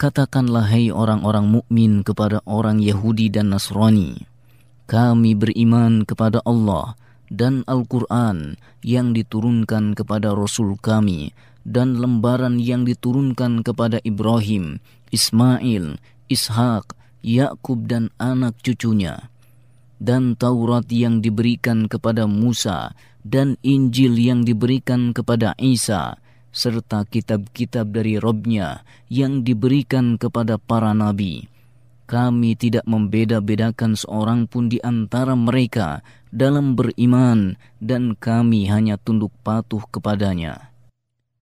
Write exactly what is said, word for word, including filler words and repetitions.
Katakanlah hai orang-orang mukmin kepada orang Yahudi dan Nasrani, kami beriman kepada Allah dan Al-Quran yang diturunkan kepada Rasul kami dan lembaran yang diturunkan kepada Ibrahim, Ismail, Ishak, Yakub dan anak cucunya, dan Taurat yang diberikan kepada Musa dan Injil yang diberikan kepada Isa, serta kitab-kitab dari Rabb-Nya yang diberikan kepada para nabi. Kami tidak membeda-bedakan seorang pun di antara mereka dalam beriman, dan kami hanya tunduk patuh kepadanya.